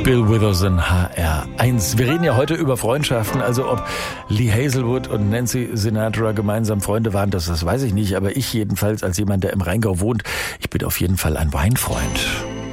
Bill Withers in HR1. Wir reden ja heute über Freundschaften, also ob Lee Hazelwood und Nancy Sinatra gemeinsam Freunde waren, das weiß ich nicht, aber ich jedenfalls als jemand, der im Rheingau wohnt, ich bin auf jeden Fall ein Weinfreund.